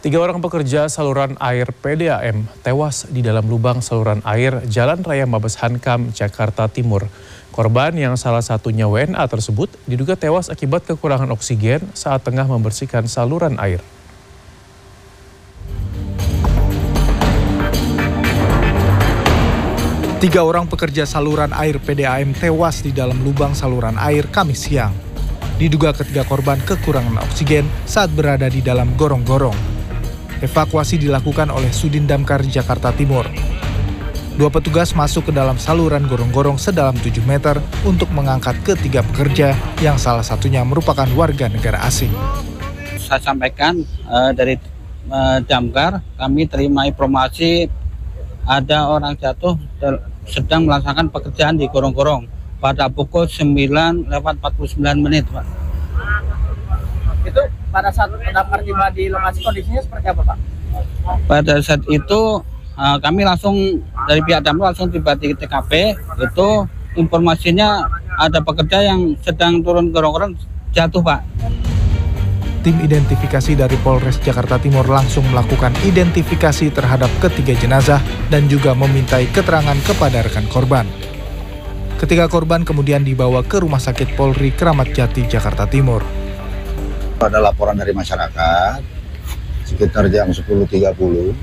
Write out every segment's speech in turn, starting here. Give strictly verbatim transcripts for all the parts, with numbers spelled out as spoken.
Tiga orang pekerja saluran air P D A M tewas di dalam lubang saluran air Jalan Raya Mabes Hankam, Jakarta Timur. Korban yang salah satunya W N A tersebut diduga tewas akibat kekurangan oksigen saat tengah membersihkan saluran air. Tiga orang pekerja saluran air P D A M tewas di dalam lubang saluran air Kamis siang. Diduga ketiga korban kekurangan oksigen saat berada di dalam gorong-gorong. Evakuasi dilakukan oleh Sudin Damkar Jakarta Timur. Dua petugas masuk ke dalam saluran gorong-gorong sedalam tujuh meter untuk mengangkat ketiga pekerja yang salah satunya merupakan warga negara asing. Saya sampaikan uh, dari uh, Damkar, kami terima informasi ada orang jatuh sedang melaksanakan pekerjaan di gorong-gorong pada pukul sembilan lewat empat puluh sembilan menit, Pak. Itu pada saat Damkar tiba di lokasi kondisinya seperti apa, Pak? Pada saat itu uh, kami langsung dari pihak Damkar langsung tiba di T K P. Itu informasinya ada pekerja yang sedang turun gorong-gorong jatuh, Pak. Tim identifikasi dari Polres Jakarta Timur langsung melakukan identifikasi terhadap ketiga jenazah dan juga memintai keterangan kepada rekan korban. Ketiga korban kemudian dibawa ke Rumah Sakit Polri Kramat Jati, Jakarta Timur. Ada laporan dari masyarakat sekitar jam sepuluh tiga puluh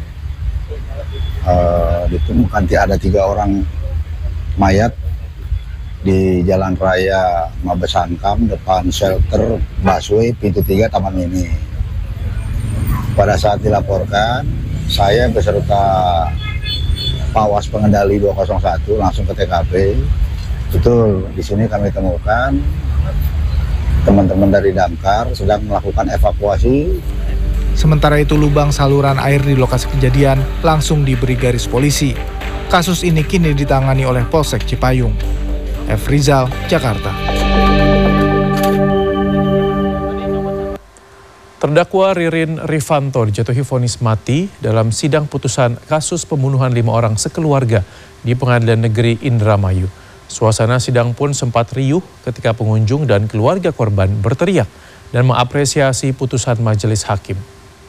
uh, ditemukan ada tiga orang mayat di Jalan Raya Mabes Hankam depan shelter busway pintu tiga Taman Mini. Pada saat dilaporkan, saya beserta Pawas Pengendali dua nol satu langsung ke T K P. Betul, di sini kami temukan teman-teman dari Damkar sedang melakukan evakuasi. Sementara itu lubang saluran air di lokasi kejadian langsung diberi garis polisi. Kasus ini kini ditangani oleh Polsek Cipayung. F. Rizal, Jakarta. Terdakwa Ririn Rifanto dijatuhi vonis mati dalam sidang putusan kasus pembunuhan lima orang sekeluarga di Pengadilan Negeri Indramayu. Suasana sidang pun sempat riuh ketika pengunjung dan keluarga korban berteriak dan mengapresiasi putusan majelis hakim.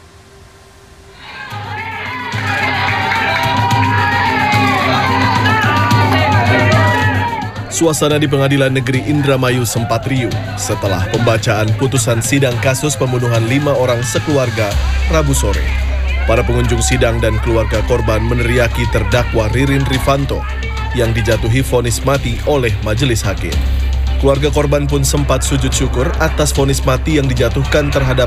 Suasana di Pengadilan Negeri Indramayu sempat riuh setelah pembacaan putusan sidang kasus pembunuhan lima orang sekeluarga Rabu sore. Para pengunjung sidang dan keluarga korban meneriaki terdakwa Ririn Rifanto yang dijatuhi vonis mati oleh majelis hakim. Keluarga korban pun sempat sujud syukur atas vonis mati yang dijatuhkan terhadap